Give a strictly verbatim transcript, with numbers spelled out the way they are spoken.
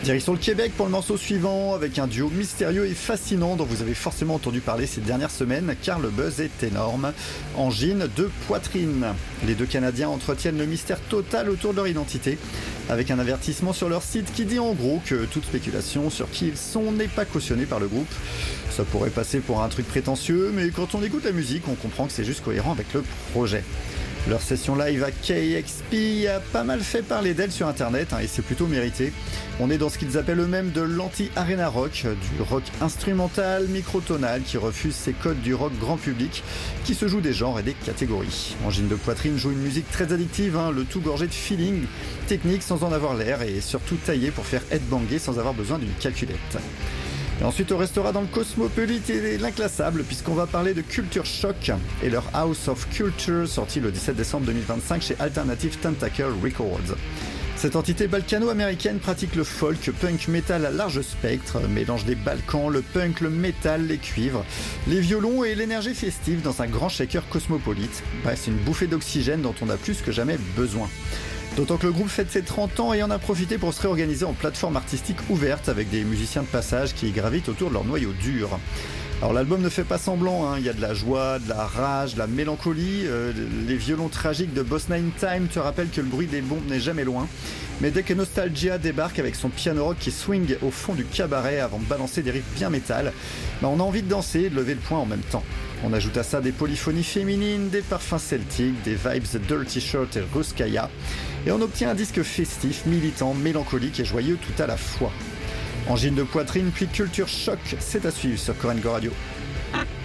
Direction le Québec pour le morceau suivant, avec un duo mystérieux et fascinant dont vous avez forcément entendu parler ces dernières semaines, car le buzz est énorme. Angine de Poitrine. Les deux Canadiens entretiennent le mystère total autour de leur identité, avec un avertissement sur leur site qui dit en gros que toute spéculation sur qui ils sont n'est pas cautionnée par le groupe. Ça pourrait passer pour un truc prétentieux, mais quand on écoute la musique, on comprend que c'est juste cohérent avec le projet. Leur session live à K X P a pas mal fait parler d'elle sur internet, hein, et c'est plutôt mérité. On est dans ce qu'ils appellent eux-mêmes de l'anti-arena rock, du rock instrumental, microtonal, qui refuse ces codes du rock grand public, qui se joue des genres et des catégories. Angine de Poitrine joue une musique très addictive, hein, le tout gorgé de feeling, technique sans en avoir l'air, et surtout taillé pour faire headbanger sans avoir besoin d'une calculette. Et ensuite on restera dans le cosmopolite et l'inclassable puisqu'on va parler de Culture Shock et leur House of Culture sorti le dix-sept décembre deux mille vingt-cinq chez Alternative Tentacle Records. Cette entité balkano-américaine pratique le folk, punk, metal à large spectre, mélange des Balkans, le punk, le métal, les cuivres, les violons et l'énergie festive dans un grand shaker cosmopolite. Bref, c'est une bouffée d'oxygène dont on a plus que jamais besoin. D'autant que le groupe fête ses trente ans et en a profité pour se réorganiser en plateforme artistique ouverte avec des musiciens de passage qui gravitent autour de leur noyau dur. Alors l'album ne fait pas semblant, hein. Il y a de la joie, de la rage, de la mélancolie, euh, les violons tragiques de Boss Nine Time te rappellent que le bruit des bombes n'est jamais loin. Mais dès que Nostalgia débarque avec son piano rock qui swing au fond du cabaret avant de balancer des riffs bien métal, bah on a envie de danser et de lever le poing en même temps. On ajoute à ça des polyphonies féminines, des parfums celtiques, des vibes Dirty Shirt et Ruskaya, et on obtient un disque festif, militant, mélancolique et joyeux tout à la fois. Angine de Poitrine puis Culture Shock, c'est à suivre sur Korengo Radio.